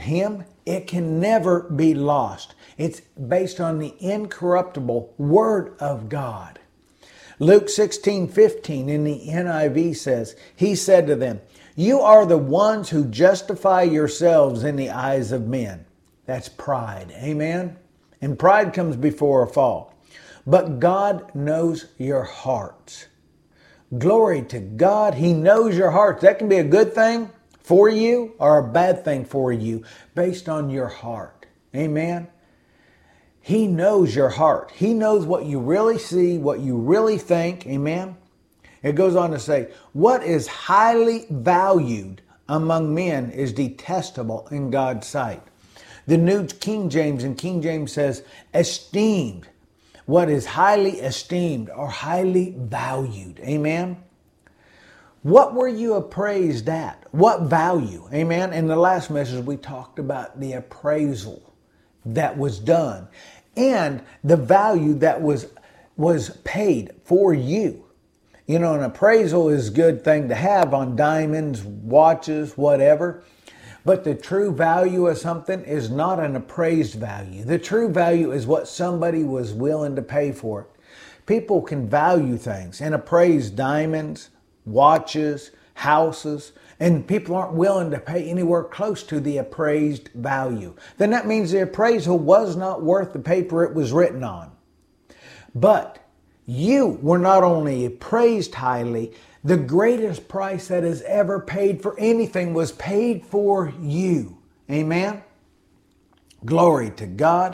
Him, it can never be lost. It's based on the incorruptible Word of God. Luke 16:15 in the NIV says, He said to them, "You are the ones who justify yourselves in the eyes of men." That's pride. Amen? And pride comes before a fall. But God knows your hearts. Glory to God. He knows your hearts. That can be a good thing for you or a bad thing for you based on your heart. Amen? He knows your heart. He knows what you really see, what you really think. Amen? It goes on to say, what is highly valued among men is detestable in God's sight. The New King James and King James says, esteemed. What is highly esteemed or highly valued. Amen? What were you appraised at? What value? Amen? In the last message, we talked about the appraisal that was done and the value that was paid for you. You know, an appraisal is a good thing to have on diamonds, watches, whatever. But the true value of something is not an appraised value. The true value is what somebody was willing to pay for it. People can value things and appraise diamonds, watches, houses, and people aren't willing to pay anywhere close to the appraised value. Then that means the appraisal was not worth the paper it was written on. But you were not only appraised highly, the greatest price that is ever paid for anything was paid for you. Amen? Glory to God.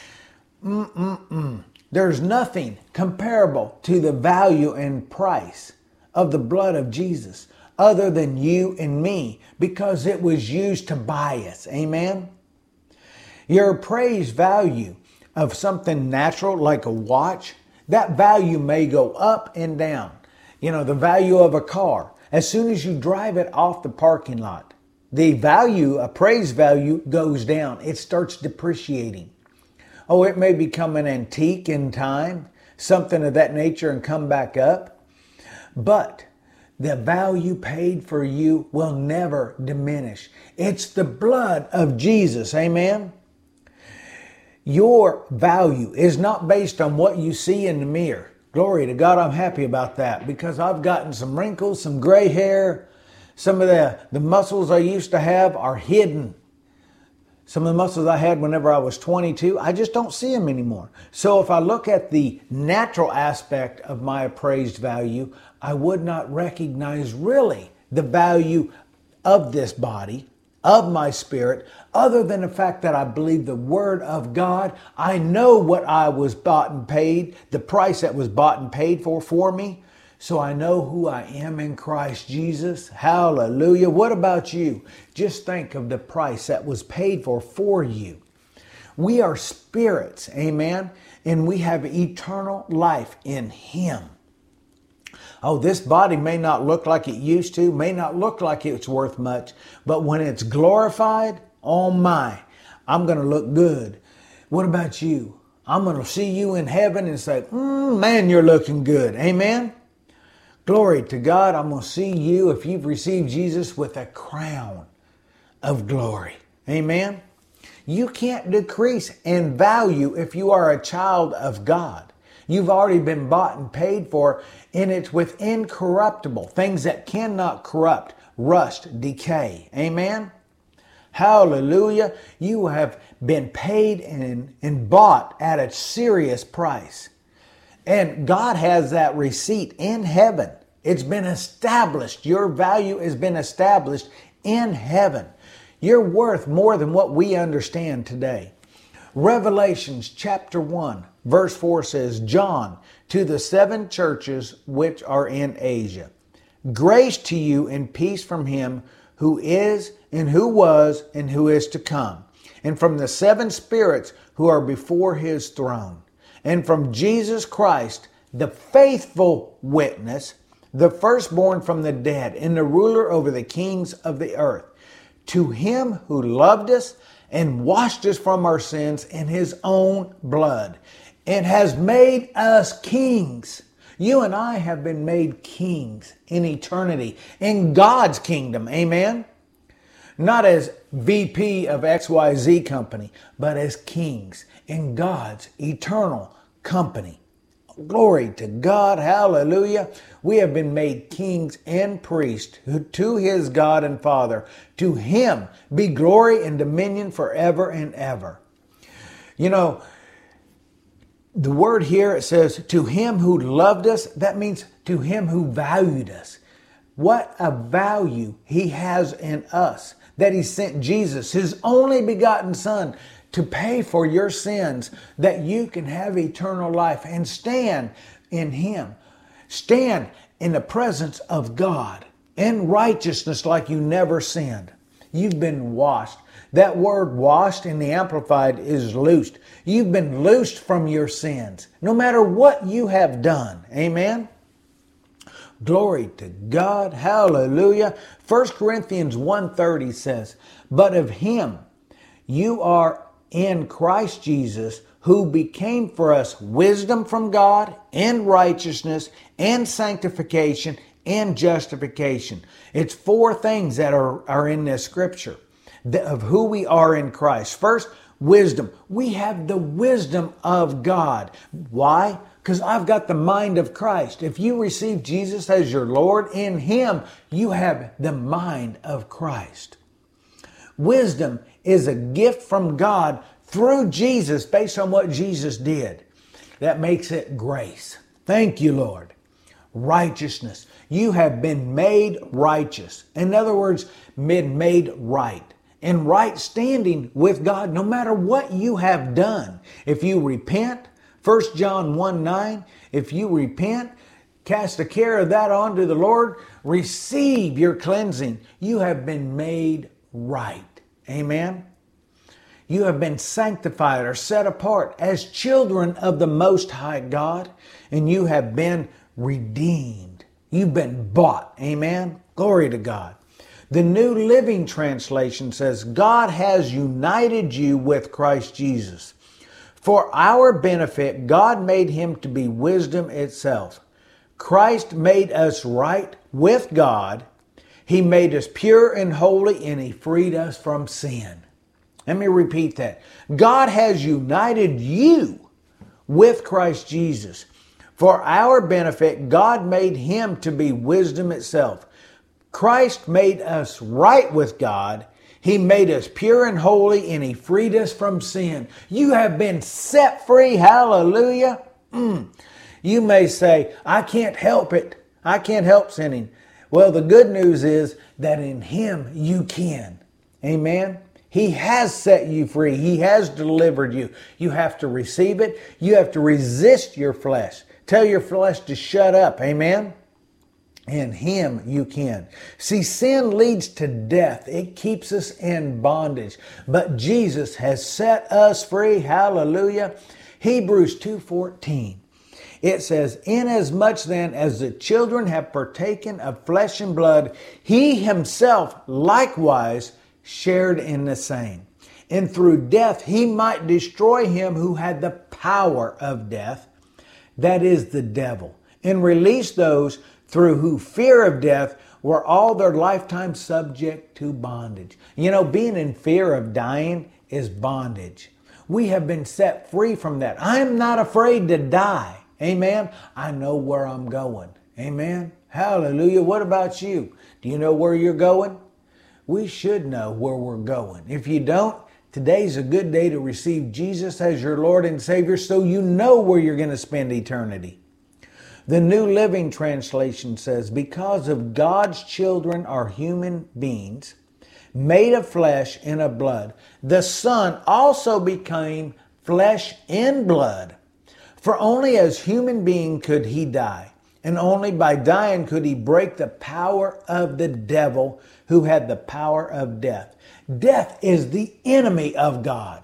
There's nothing comparable to the value and price of the blood of Jesus other than you and me because it was used to buy us. Amen? Your appraised value of something natural like a watch, that value may go up and down. You know, the value of a car. As soon as you drive it off the parking lot, the value, appraised value, goes down. It starts depreciating. Oh, it may become an antique in time, something of that nature, and come back up. But the value paid for you will never diminish. It's the blood of Jesus. Amen? Your value is not based on what you see in the mirror. Glory to God, I'm happy about that because I've gotten some wrinkles, some gray hair. Some of the muscles I used to have are hidden. Some of the muscles I had whenever I was 22, I just don't see them anymore. So if I look at the natural aspect of my appraised value, I would not recognize really the value of this body, of my spirit, other than the fact that I believe the Word of God. I know what I was bought and paid, the price that was bought and paid for me. So I know who I am in Christ Jesus. Hallelujah. What about you? Just think of the price that was paid for you. We are spirits, amen, and we have eternal life in Him. Oh, this body may not look like it used to, may not look like it's worth much, but when it's glorified, oh my, I'm going to look good. What about you? I'm going to see you in heaven and say, man, you're looking good. Amen? Glory to God. I'm going to see you, if you've received Jesus, with a crown of glory. Amen? You can't decrease in value if you are a child of God. You've already been bought and paid for, and it's with incorruptible, things that cannot corrupt, rust, decay. Amen? Hallelujah. You have been paid and bought at a serious price. And God has that receipt in heaven. It's been established. Your value has been established in heaven. You're worth more than what we understand today. Revelations chapter 1, verse 4 says, John, to the 7 churches which are in Asia. Grace to you and peace from Him who is and who was and who is to come, and from the 7 spirits who are before His throne, and from Jesus Christ, the faithful witness, the firstborn from the dead, and the ruler over the kings of the earth. To Him who loved us and washed us from our sins in His own blood, and has made us kings. You and I have been made kings in eternity, in God's kingdom. Amen? not as VP of XYZ company, but as kings in God's eternal company. Glory to God. Hallelujah. We have been made kings and priests to his God and Father. To him be glory and dominion forever and ever. You know, the word here, it says, to him who loved us. That means to him who valued us. What a value he has in us, that he sent Jesus, his only begotten Son, to pay for your sins, that you can have eternal life and stand in him. Stand in the presence of God in righteousness like you never sinned. You've been washed. That word washed in the Amplified is loosed. You've been loosed from your sins, no matter what you have done. Amen? Glory to God. Hallelujah. 1 Corinthians 1:30 says, but of him you are in Christ Jesus, who became for us wisdom from God and righteousness and sanctification and justification. It's 4 things that are in this scripture of who we are in Christ. First, wisdom. We have the wisdom of God. Why? Because I've got the mind of Christ. If you receive Jesus as your Lord, in him you have the mind of Christ. Wisdom is a gift from God through Jesus based on what Jesus did. That makes it grace. Thank you, Lord. Righteousness. You have been made righteous. In other words, been made right. In right standing with God, no matter what you have done. If you repent, 1 John 1:9, if you repent, cast the care of that onto the Lord, receive your cleansing. You have been made right. Amen. You have been sanctified or set apart as children of the Most High God, and you have been redeemed. You've been bought. Amen. Glory to God. The New Living Translation says, God has united you with Christ Jesus. For our benefit, God made him to be wisdom itself. Christ made us right with God. He made us pure and holy, and he freed us from sin. Let me repeat that. God has united you with Christ Jesus. For our benefit, God made him to be wisdom itself. Christ made us right with God. He made us pure and holy, and he freed us from sin. You have been set free. Hallelujah. You may say, I can't help it. I can't help sinning. Well, the good news is that in him you can. Amen. He has set you free. He has delivered you. You have to receive it. You have to resist your flesh. Tell your flesh to shut up. Amen. In him you can. See, sin leads to death. It keeps us in bondage. But Jesus has set us free. Hallelujah. Hebrews 2:14. It says, inasmuch then as the children have partaken of flesh and blood, he himself likewise shared in the same. And through death he might destroy him who had the power of death, that is the devil, and release those through who fear of death were all their lifetime subject to bondage. You know, being in fear of dying is bondage. We have been set free from that. I'm not afraid to die. Amen. I know where I'm going. Amen. Hallelujah. What about you? Do you know where you're going? We should know where we're going. If you don't, today's a good day to receive Jesus as your Lord and Savior so you know where you're going to spend eternity. The New Living Translation says, because of God's children are human beings, made of flesh and of blood, the Son also became flesh and blood. For only as human being could he die, and only by dying could he break the power of the devil who had the power of death. Death is the enemy of God.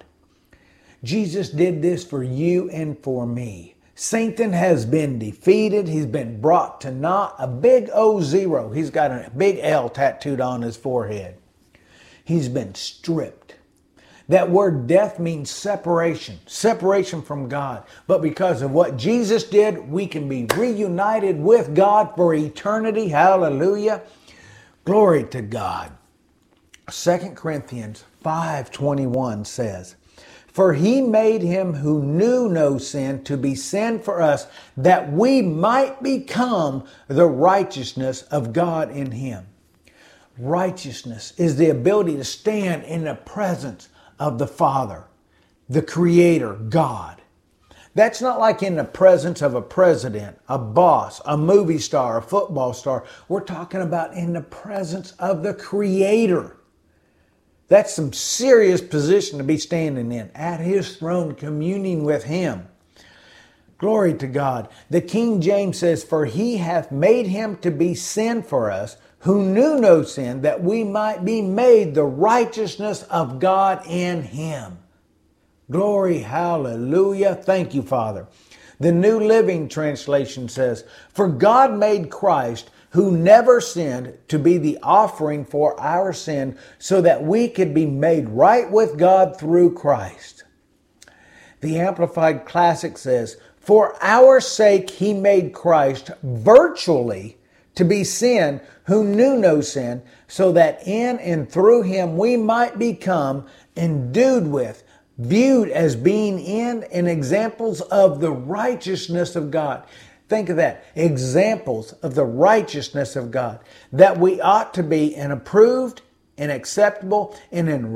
Jesus did this for you and for me. Satan has been defeated. He's been brought to naught. A big O0. He's got a big L tattooed on his forehead. He's been stripped. That word death means separation from God. But because of what Jesus did, we can be reunited with God for eternity. Hallelujah. Glory to God. 2 Corinthians 5:21 says, "For he made him who knew no sin to be sin for us, that we might become the righteousness of God in him." Righteousness is the ability to stand in the presence of the Father, the Creator, God. That's not like in the presence of a president, a boss, a movie star, a football star. We're talking about in the presence of the Creator. That's some serious position to be standing in, at his throne, communing with him. Glory to God. The King James says, "For he hath made him to be sin for us, who knew no sin, that we might be made the righteousness of God in him." Glory, hallelujah. Thank you, Father. The New Living Translation says, "For God made Christ, who never sinned, to be the offering for our sin, so that we could be made right with God through Christ." The Amplified Classic says, "For our sake he made Christ virtually to be sin who knew no sin, so that in and through him we might become endued with, viewed as being in and examples of the righteousness of God." Think of that. Examples of the righteousness of God. That we ought to be an approved and acceptable and in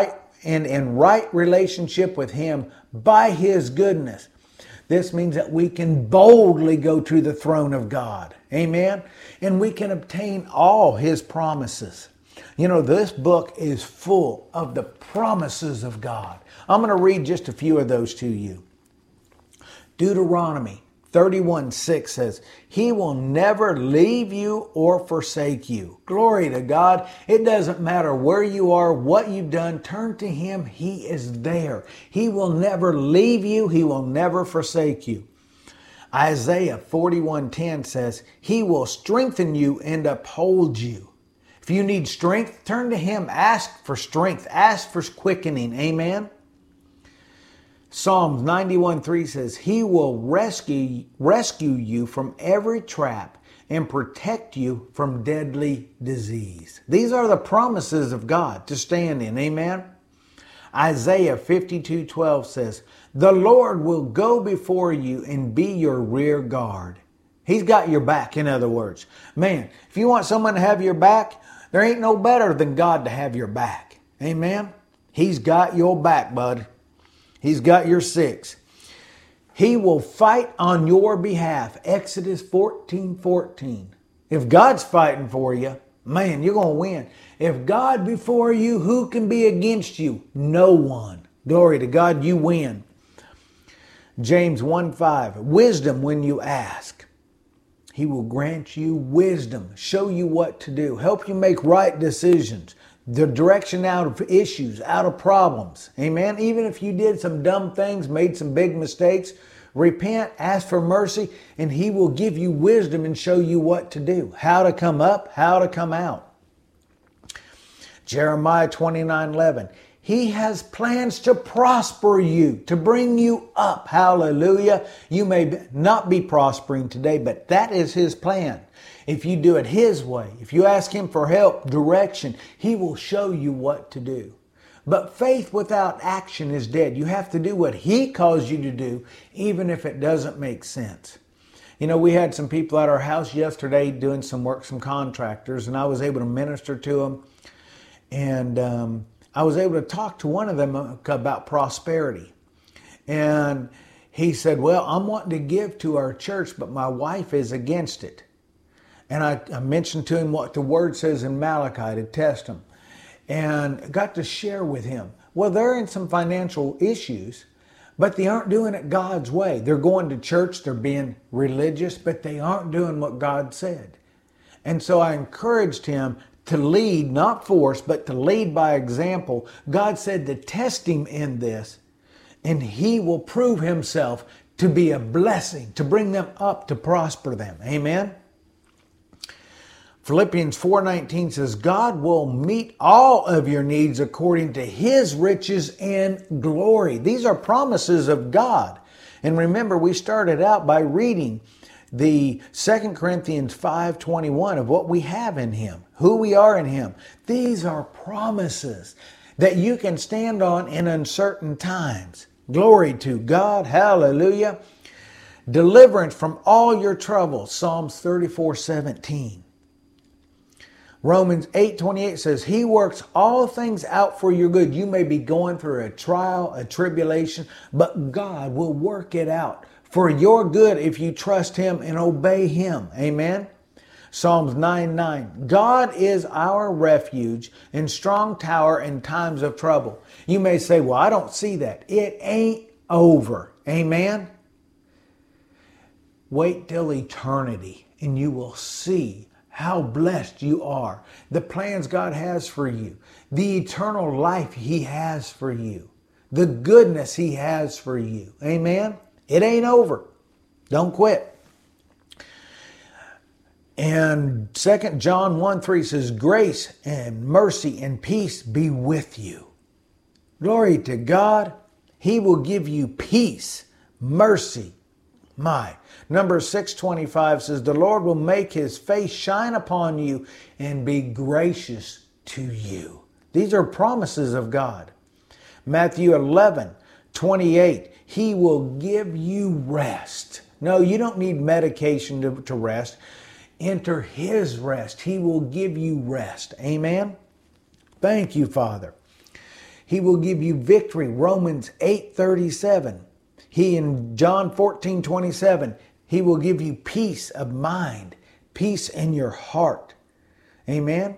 right relationship with him by his goodness. This means that we can boldly go to the throne of God. Amen. And we can obtain all his promises. You know, this book is full of the promises of God. I'm going to read just a few of those to you. Deuteronomy 31:6 says, "He will never leave you or forsake you." Glory to God. It doesn't matter where you are, what you've done, turn to him. He is there. He will never leave you. He will never forsake you. Isaiah 41:10 says, "He will strengthen you and uphold you." If you need strength, turn to him. Ask for strength. Ask for quickening. Amen. Psalms 91:3 says, "He will rescue you from every trap and protect you from deadly disease." These are the promises of God to stand in. Amen. Isaiah 52:12 says, "The Lord will go before you and be your rear guard." He's got your back, in other words. Man, if you want someone to have your back, there ain't no better than God to have your back. Amen. He's got your back, bud. He's got your six. He will fight on your behalf. Exodus 14:14. If God's fighting for you, man, you're going to win. If God before you, who can be against you? No one. Glory to God, you win. James 1:5. Wisdom when you ask. He will grant you wisdom, show you what to do, help you make right decisions. The direction out of issues, out of problems. Amen. Even if you did some dumb things, made some big mistakes, repent, ask for mercy, and he will give you wisdom and show you what to do. How to come up, how to come out. Jeremiah 29:11. He has plans to prosper you, to bring you up. Hallelujah. You may not be prospering today, but that is his plan. If you do it his way, if you ask him for help, direction, he will show you what to do. But faith without action is dead. You have to do what he calls you to do, even if it doesn't make sense. You know, we had some people at our house yesterday doing some work, some contractors, and I was able to minister to them. And I was able to talk to one of them about prosperity. And he said, "Well, I'm wanting to give to our church, but my wife is against it." And I mentioned to him what the word says in Malachi to test him. And got to share with him. Well, they're in some financial issues, but they aren't doing it God's way. They're going to church, they're being religious, but they aren't doing what God said. And so I encouraged him to lead, not force, but to lead by example. God said to test him in this, and he will prove himself to be a blessing, to bring them up, to prosper them. Amen. Philippians 4:19 says, "God will meet all of your needs according to his riches and glory." These are promises of God. And remember, we started out by reading the 2 Corinthians 5:21 of what we have in Him, who we are in Him. These are promises that you can stand on in uncertain times. Glory to God. Hallelujah. Deliverance from all your troubles. Psalms 34:17. Romans 8:28 says, He works all things out for your good. You may be going through a trial, a tribulation, but God will work it out for your good if you trust Him and obey Him. Amen. Psalms 9:9. God is our refuge and strong tower in times of trouble. You may say, well, I don't see that. It ain't over. Amen. Wait till eternity and you will see how blessed you are. The plans God has for you. The eternal life He has for you. The goodness He has for you. Amen. It ain't over. Don't quit. And 2 John 1:3 says, grace and mercy and peace be with you. Glory to God. He will give you peace, mercy. Numbers 6:25 says, the Lord will make His face shine upon you and be gracious to you. These are promises of God. Matthew 11:28, He will give you rest. No, you don't need medication to rest. Enter His rest. He will give you rest. Amen. Thank you, Father. He will give you victory. Romans 8:37. He in John 14:27, He will give you peace of mind, peace in your heart. Amen.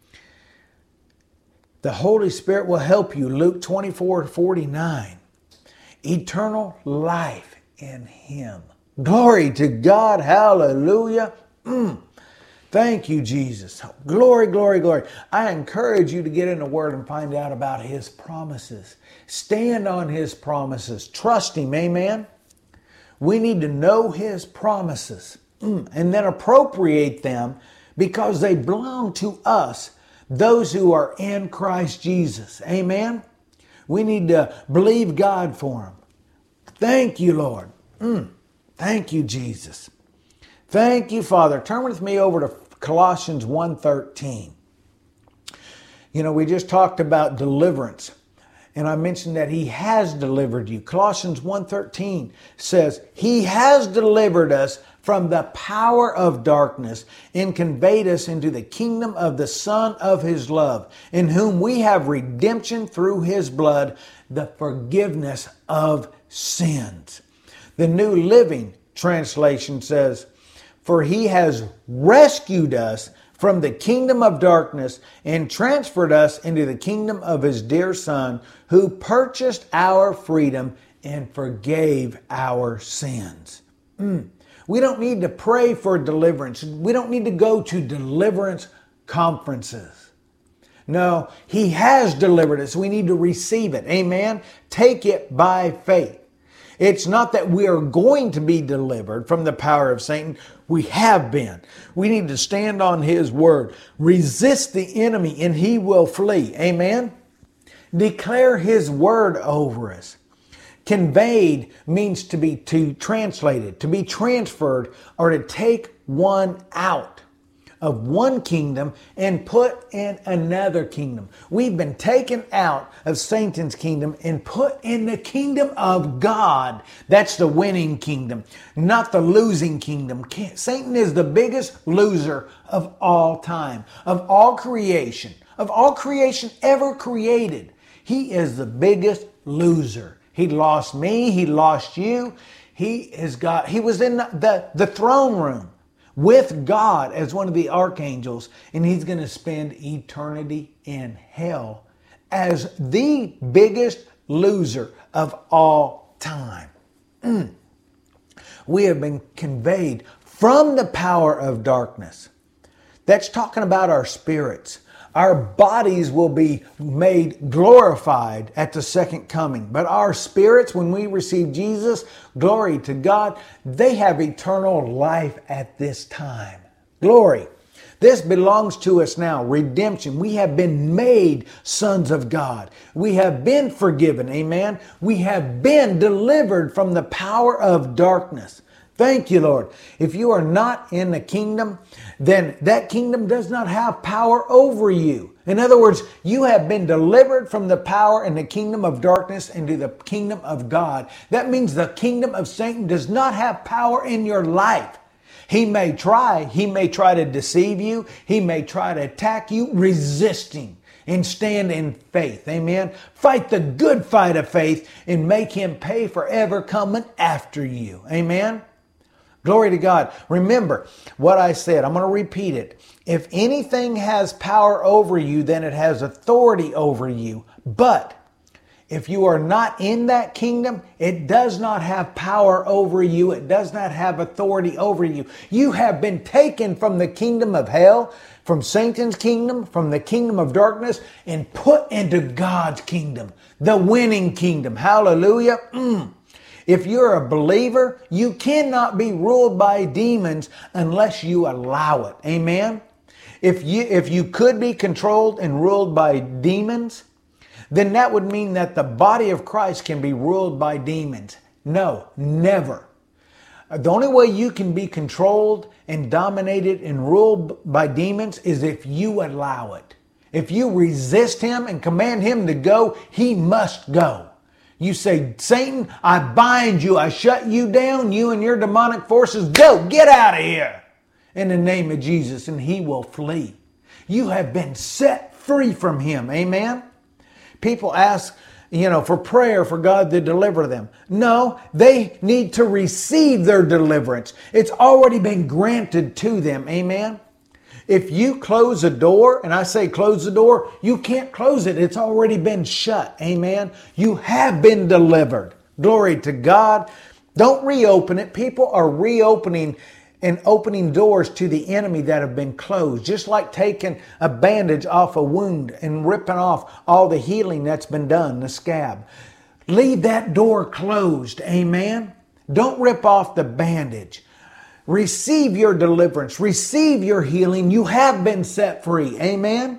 The Holy Spirit will help you. Luke 24:49. Eternal life in Him. Glory to God. Hallelujah. Thank you, Jesus. Glory, glory, glory. I encourage you to get in the Word and find out about His promises. Stand on His promises. Trust Him. Amen. We need to know His promises and then appropriate them because they belong to us, those who are in Christ Jesus. Amen. We need to believe God for them. Thank you, Lord. Thank you, Jesus. Thank you, Father. Turn with me over to Colossians 1:13. You know, we just talked about deliverance, and I mentioned that He has delivered you. Colossians 1:13 says, He has delivered us from the power of darkness and conveyed us into the kingdom of the Son of His love, in whom we have redemption through His blood, the forgiveness of sins. The New Living Translation says, for He has rescued us from the kingdom of darkness and transferred us into the kingdom of His dear Son, who purchased our freedom and forgave our sins. We don't need to pray for deliverance. We don't need to go to deliverance conferences. No, He has delivered us. We need to receive it. Amen. Take it by faith. It's not that we are going to be delivered from the power of Satan. We have been. We need to stand on His word. Resist the enemy and he will flee. Amen. Declare His word over us. Conveyed means to be translated, to be transferred, or to take one out of one kingdom and put in another kingdom. We've been taken out of Satan's kingdom and put in the kingdom of God. That's the winning kingdom, not the losing kingdom. Satan is the biggest loser of all time, of all creation ever created. He is the biggest loser. He lost me. He lost you. He was in the throne room with God as one of the archangels, and He's going to spend eternity in hell as the biggest loser of all time. We have been conveyed from the power of darkness. That's talking about our spirits. Our bodies will be made glorified at the second coming. But our spirits, when we receive Jesus, glory to God, they have eternal life at this time. Glory. This belongs to us now. Redemption. We have been made sons of God. We have been forgiven. Amen. We have been delivered from the power of darkness. Thank you, Lord. If you are not in the kingdom, then that kingdom does not have power over you. In other words, you have been delivered from the power and the kingdom of darkness into the kingdom of God. That means the kingdom of Satan does not have power in your life. He may try to deceive you. He may try to attack you. Resist him and stand in faith. Amen. Fight the good fight of faith and make him pay for ever coming after you. Amen. Glory to God. Remember what I said. I'm going to repeat it. If anything has power over you, then it has authority over you. But if you are not in that kingdom, it does not have power over you. It does not have authority over you. You have been taken from the kingdom of hell, from Satan's kingdom, from the kingdom of darkness, and put into God's kingdom, the winning kingdom. Hallelujah. If you're a believer, you cannot be ruled by demons unless you allow it. Amen. If you could be controlled and ruled by demons, then that would mean that the body of Christ can be ruled by demons. No, never. The only way you can be controlled and dominated and ruled by demons is if you allow it. If you resist him and command him to go, he must go. You say, Satan, I bind you. I shut you down. You and your demonic forces, go, get out of here in the name of Jesus, and he will flee. You have been set free from him. Amen. People ask, for prayer for God to deliver them. No, they need to receive their deliverance. It's already been granted to them. Amen. If you close a door, and I say close the door, you can't close it. It's already been shut. Amen. You have been delivered. Glory to God. Don't reopen it. People are reopening and opening doors to the enemy that have been closed. Just like taking a bandage off a wound and ripping off all the healing that's been done, the scab. Leave that door closed. Amen. Don't rip off the bandage. Receive your deliverance. Receive your healing. You have been set free. Amen.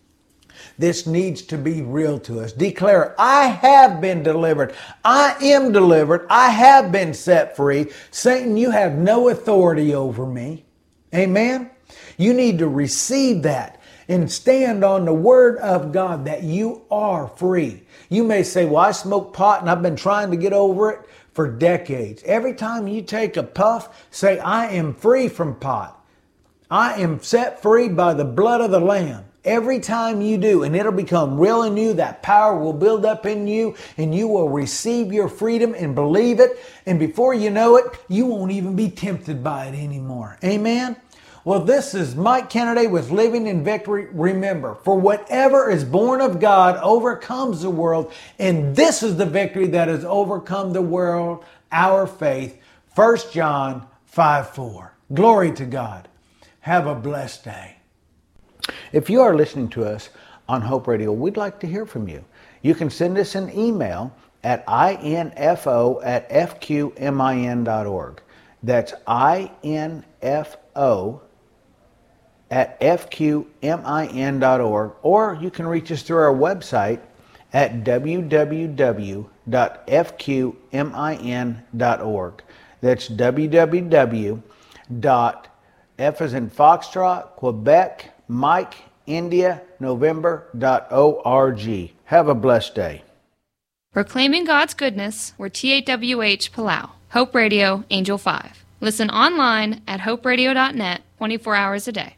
This needs to be real to us. Declare, I have been delivered. I am delivered. I have been set free. Satan, you have no authority over me. Amen. You need to receive that and stand on the word of God that you are free. You may say, well, I smoke pot and I've been trying to get over it for decades. Every time you take a puff, say, I am free from pot. I am set free by the blood of the Lamb. Every time you do, and it'll become real in you, that power will build up in you, and you will receive your freedom and believe it. And before you know it, you won't even be tempted by it anymore. Amen. Well, this is Mike Kennedy with Living in Victory. Remember, for whatever is born of God overcomes the world, and this is the victory that has overcome the world, our faith. 1 John 5:4. Glory to God. Have a blessed day. If you are listening to us on Hope Radio, we'd like to hear from you. You can send us an email at info@fqmin.org. That's info@fqmin.org, or you can reach us through our website at www.fqmin.org. That's www.f as in Foxtrot, Quebec, Mike, India, November.org. Have a blessed day. Proclaiming God's goodness, we're TAWH Palau. Hope Radio, Angel 5. Listen online at hoperadio.net 24 hours a day.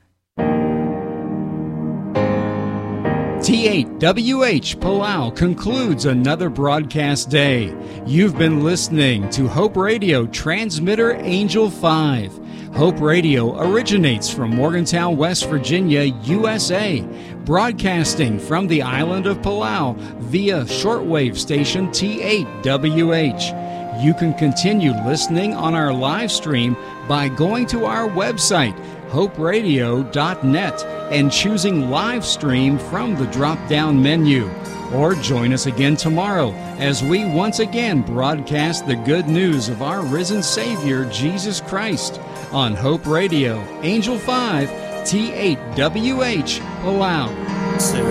TAWH Palau concludes another broadcast day. You've been listening to Hope Radio Transmitter Angel 5. Hope Radio originates from Morgantown, West Virginia, USA, broadcasting from the island of Palau via shortwave station T8WH. You can continue listening on our live stream by going to our website, hoperadio.net, and choosing live stream from the drop-down menu. Or join us again tomorrow as we once again broadcast the good news of our risen Savior, Jesus Christ, on Hope Radio, Angel 5, T8WH, Palau.